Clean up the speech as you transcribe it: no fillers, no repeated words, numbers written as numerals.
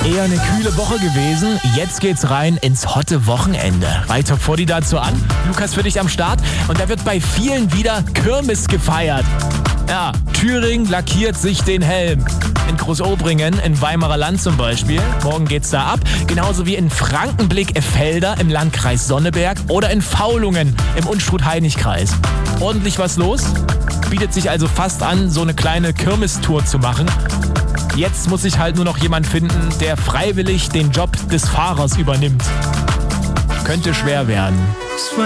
Eher eine kühle Woche gewesen. Jetzt geht's rein ins hotte Wochenende. Bei Top 40 dazu an. Lukas für dich am Start. Und da wird bei vielen wieder Kirmes gefeiert. Ja, Thüringen lackiert sich den Helm. In Großobringen, in Weimarer Land zum Beispiel. Morgen geht's da ab. Genauso wie in Frankenblick-Effelder im Landkreis Sonneberg oder in Faulungen im Unstrut-Hainich-Kreis. Ordentlich was los. Bietet sich also fast an, so eine kleine Kirmestour zu machen. Jetzt muss sich halt nur noch jemand finden, der freiwillig den Job des Fahrers übernimmt. Könnte schwer werden.